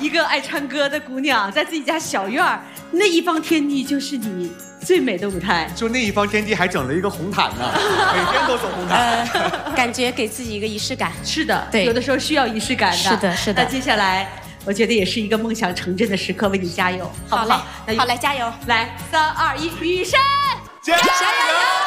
一个爱唱歌的姑娘，在自己家小院儿，那一方天地就是你最美的舞台。 就那一方天地还整了一个红毯呢，每天都走红毯。 感觉给自己一个仪式感。 是的， 对， 有的时候需要仪式感的。 是的，是的。 那接下来，我觉得也是一个梦想成真的时刻，为你加油，好不好？ 好嘞，加油！ 来，3、2、1，雨山， 加油！